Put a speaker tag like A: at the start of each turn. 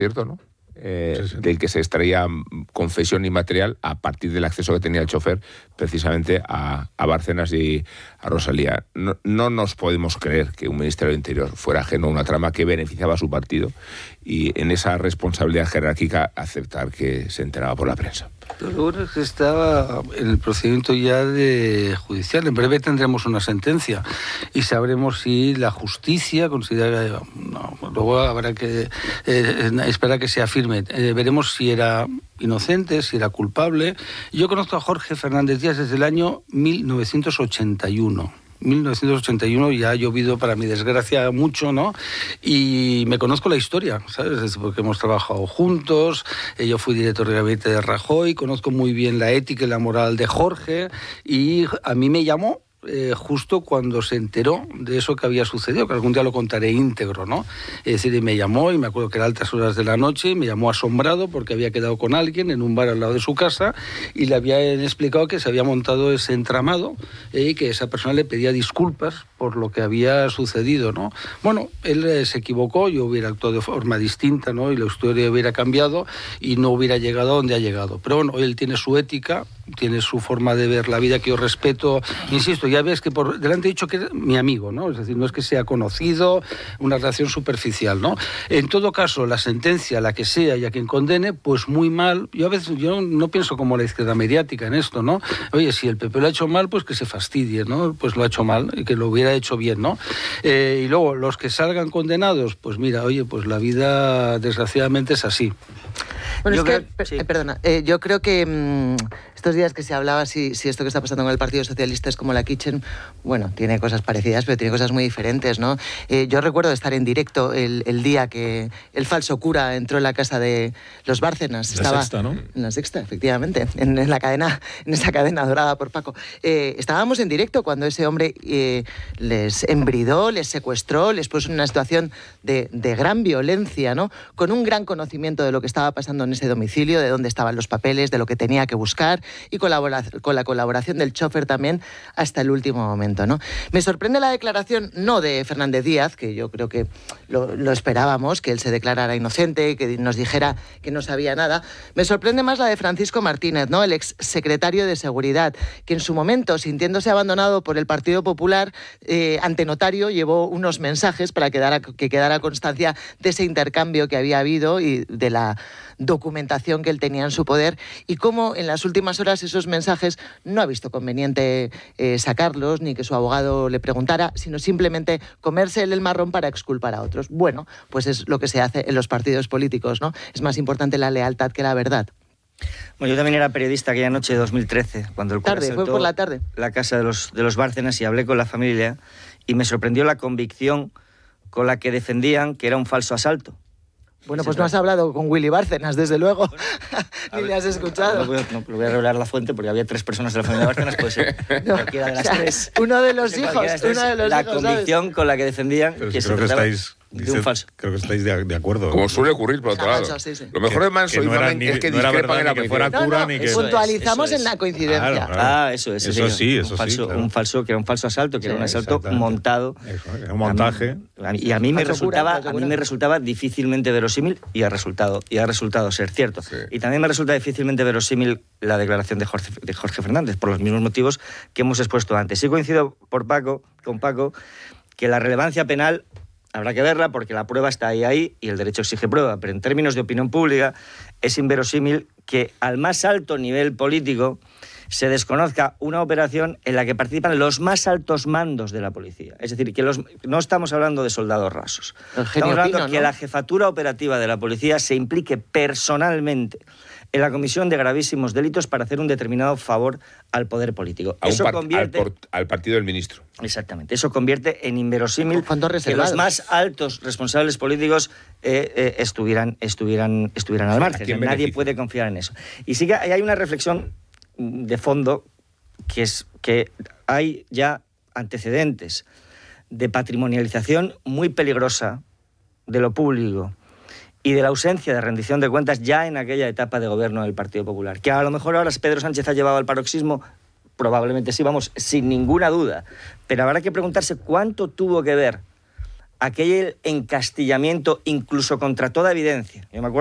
A: ¿cierto, no? Del que se extraía confesión inmaterial a partir del acceso que tenía el chofer precisamente a Bárcenas y a Rosalía. No nos podemos creer que un Ministerio del Interior fuera ajeno a una trama que beneficiaba a su partido y en esa responsabilidad jerárquica aceptar que se enteraba por la prensa.
B: Lo bueno es que estaba en el procedimiento ya de judicial. En breve tendremos una sentencia y sabremos si la justicia considera... No, luego habrá que esperar que se afirme. Veremos si era inocente, si era culpable. Yo conozco a Jorge Fernández Díaz desde el año 1981. 1981 ya ha llovido, para mi desgracia, mucho, ¿no? Y me conozco la historia, ¿sabes? Porque hemos trabajado juntos, yo fui director de gabinete de Rajoy, conozco muy bien la ética y la moral de Jorge, y a mí me llamó justo cuando se enteró de eso que había sucedido, que algún día lo contaré íntegro, ¿no? Es decir, me llamó, y me acuerdo que era altas horas de la noche, me llamó asombrado porque había quedado con alguien en un bar al lado de su casa y le habían explicado que se había montado ese entramado y que esa persona le pedía disculpas por lo que había sucedido, ¿no? Bueno, él se equivocó, yo hubiera actuado de forma distinta, ¿no? Y la historia hubiera cambiado y no hubiera llegado a donde ha llegado. Pero bueno, él tiene su ética, tiene su forma de ver la vida que yo respeto. Insisto, ya ves que por delante he dicho que es mi amigo, ¿no? Es decir, no es que sea conocido, una relación superficial, ¿no? En todo caso, la sentencia, la que sea y a quien condene, pues muy mal. Yo a veces no pienso como la izquierda mediática en esto, ¿no? Oye, si el PP lo ha hecho mal, pues que se fastidie, ¿no? Pues lo ha hecho mal y que lo hubiera hecho bien, ¿no? Y luego, los que salgan condenados, pues mira, oye, pues la vida desgraciadamente es así.
C: Bueno, perdona, yo creo que estos días que se hablaba si esto que está pasando con el Partido Socialista es como la Kitchen, bueno, tiene cosas parecidas, pero tiene cosas muy diferentes, ¿no? Yo recuerdo estar en directo el día que el falso cura entró en la casa de los Bárcenas.
D: La Sexta, ¿no?
C: En La Sexta, efectivamente, en esa cadena dorada por Paco. Estábamos en directo cuando ese hombre les embridó, les secuestró, les puso en una situación de gran violencia, ¿no? Con un gran conocimiento de lo que estaba pasando en ese domicilio, de dónde estaban los papeles, de lo que tenía que buscar, y con la colaboración del chofer también hasta el último momento, ¿no? Me sorprende la declaración, no de Fernández Díaz, que yo creo que lo esperábamos, que él se declarara inocente, que nos dijera que no sabía nada. Me sorprende más la de Francisco Martínez, ¿no? El exsecretario de Seguridad, que en su momento, sintiéndose abandonado por el Partido Popular, ante notario llevó unos mensajes para que quedara constancia de ese intercambio que había habido y de la documentación que él tenía en su poder, y cómo en las últimas horas esos mensajes no ha visto conveniente sacarlos, ni que su abogado le preguntara, sino simplemente comerse el marrón para exculpar a otros. Bueno, pues es lo que se hace en los partidos políticos, ¿no? Es más importante la lealtad que la verdad.
E: Bueno, yo también era periodista aquella noche de 2013, cuando el cura
C: fue por la tarde,
E: la casa de los Bárcenas, y hablé con la familia, y me sorprendió la convicción con la que defendían que era un falso asalto.
C: Bueno, pues no has hablado con Willy Bárcenas, desde luego, ni le has escuchado.
E: No voy a revelar la fuente porque había 3 personas de la familia Bárcenas, puede ser cualquiera de las 3.
C: Uno de los hijos,
E: la convicción, ¿sabes?, con la que defendían que se trataba de un falso.
D: Creo que estáis de acuerdo.
A: Como suele ocurrir, por otro lado.
C: Sí.
A: Lo mejor de Manso y Mamen es que discrepan en la
D: que fuera cura ni que...
C: Puntualizamos en la coincidencia.
D: Claro.
E: Eso es.
D: Eso sí, claro.
E: Un falso, que era un falso asalto, que era un asalto montado.
D: Eso, era un montaje.
E: Y a mí me resultaba difícilmente verosímil, y ha resultado ser cierto. Sí. Y también me resulta difícilmente verosímil la declaración de Jorge Fernández, por los mismos motivos que hemos expuesto antes. Sí coincido con Paco que la relevancia penal habrá que verla porque la prueba está ahí y el derecho exige prueba, pero en términos de opinión pública es inverosímil que al más alto nivel político se desconozca una operación en la que participan los más altos mandos de la policía. Es decir, que no estamos hablando de soldados rasos. Estamos hablando de que la jefatura operativa de la policía se implique personalmente en la comisión de gravísimos delitos para hacer un determinado favor al poder político.
A: Eso convierte al partido del ministro.
E: Exactamente. Eso convierte en inverosímil que los más altos responsables políticos estuvieran al margen. Nadie puede confiar en eso. Y sí que hay una reflexión de fondo, que es que hay ya antecedentes de patrimonialización muy peligrosa de lo público y de la ausencia de rendición de cuentas ya en aquella etapa de gobierno del Partido Popular, que a lo mejor ahora Pedro Sánchez ha llevado al paroxismo, probablemente sí, vamos, sin ninguna duda, pero habrá que preguntarse cuánto tuvo que ver aquel encastillamiento incluso contra toda evidencia. Yo me acuerdo